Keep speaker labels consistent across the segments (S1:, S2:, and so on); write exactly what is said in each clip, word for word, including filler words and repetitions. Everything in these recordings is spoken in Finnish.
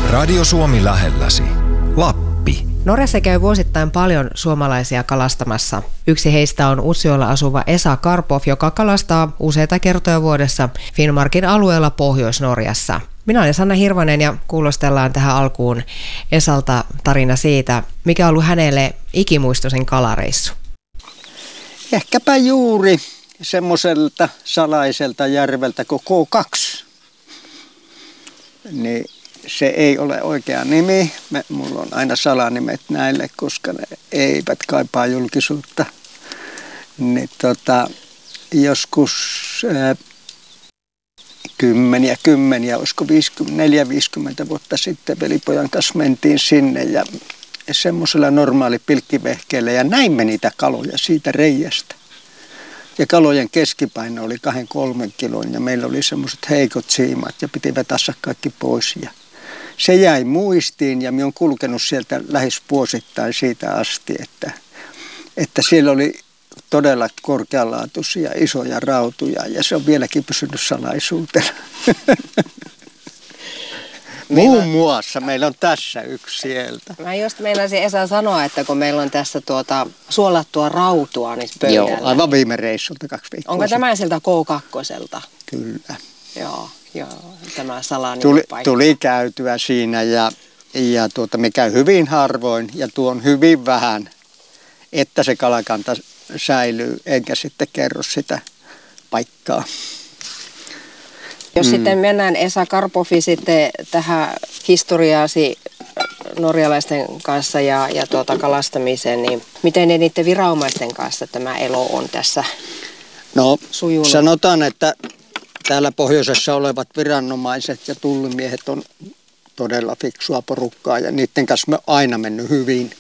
S1: Radio Suomi lähelläsi. Lappi.
S2: Norjassa käy vuosittain paljon suomalaisia kalastamassa. Yksi heistä on Utsjoella asuva Esa Karpov, joka kalastaa useita kertoja vuodessa Finnmarkin alueella Pohjois-Norjassa. Minä olen Sanna Hirvonen ja kuulostellaan tähän alkuun Esalta tarina siitä, mikä on ollut hänelle ikimuistoisin kalareissu.
S3: Ehkäpä juuri semmoiselta salaiselta järveltä kuin K kaksi. Niin se ei ole oikea nimi. Me, mulla on aina salanimet näille, koska ne eivät kaipaa julkisuutta. Niin tota, joskus ää, kymmeniä, kymmeniä, olisiko neljä viisikymmentä vuotta sitten velipojan kanssa mentiin sinne ja semmoisella normaali pilkkivehkeellä ja näimme niitä kaloja siitä reiästä. Ja kalojen keskipaino oli kahden kolmen kilon ja meillä oli semmoiset heikot siimat ja piti vetässä kaikki pois. Ja se jäi muistiin ja minä olen kulkenut sieltä lähes vuosittain siitä asti, että, että siellä oli todella korkealaatuisia isoja rautuja ja se on vieläkin pysynyt salaisuutena. Muun muassa meillä on tässä yksi sieltä.
S2: Mä just meinasin Esa sanoa, että kun meillä on tässä tuota suolattua rautua niin pöydällä.
S3: Joo, aivan viime reissulta kaksi viikkoa.
S2: Onko tämä sieltä K kaksi?
S3: Kyllä.
S2: Joo, joo, tämä salainen
S3: tuli,
S2: paikka.
S3: Tuli käytyä siinä ja, ja tuota, me käy hyvin harvoin ja tuon hyvin vähän, että se kalakanta säilyy, enkä sitten kerro sitä paikkaa.
S2: Jos
S3: Mm.
S2: sitten mennään Esa Karpovi sitten tähän historiaasi norjalaisten kanssa ja, ja tuota kalastamiseen, niin miten ne niiden viranomaisten kanssa tämä elo on tässä
S3: No
S2: sujunut?
S3: Sanotaan, että täällä pohjoisessa olevat viranomaiset ja tullimiehet on todella fiksua porukkaa ja niiden kanssa me on aina mennyt hyvin.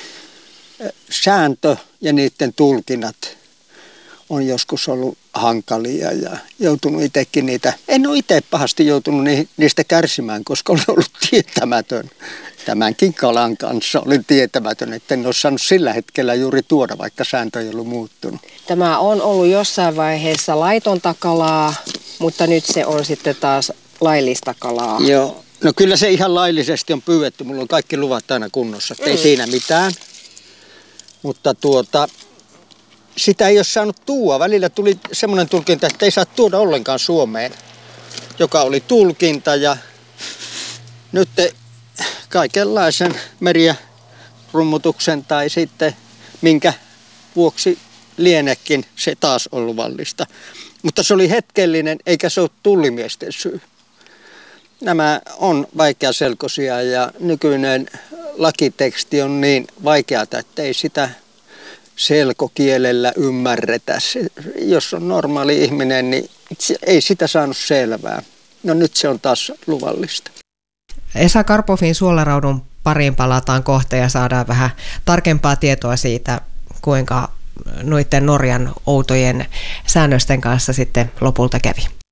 S3: Sääntö ja niiden tulkinnat on joskus ollut hankalia ja joutunut itsekin niitä, en ole itse pahasti joutunut niistä kärsimään, koska olen ollut tietämätön. Tämänkin kalan kanssa olin tietämätön, että en ole saanut sillä hetkellä juuri tuoda, vaikka sääntö ei ollut muuttunut.
S2: Tämä on ollut jossain vaiheessa laitonta kalaa, mutta nyt se on sitten taas laillista kalaa.
S3: Joo, no kyllä se ihan laillisesti on pyydetty, mulla on kaikki luvat aina kunnossa, mm. ei siinä mitään. Mutta tuota, sitä ei ole saanut tuoda. Välillä tuli semmoinen tulkinta, että ei saa tuoda ollenkaan Suomeen, joka oli tulkinta. Ja nyt kaikenlaisen meriä rummutuksen tai sitten minkä vuoksi lienekin se taas on luvallista. Mutta se oli hetkellinen, eikä se ole tullimiesten syy. Nämä on vaikeaselkoisia ja nykyinen lakiteksti on niin vaikeata, että ei sitä selkokielellä ymmärretä. Jos on normaali ihminen, niin ei sitä saanut selvää. No nyt se on taas luvallista.
S2: Esa Karpovin suolaraudun pariin palataan kohta ja saadaan vähän tarkempaa tietoa siitä, kuinka noiden Norjan outojen säännösten kanssa sitten lopulta kävi.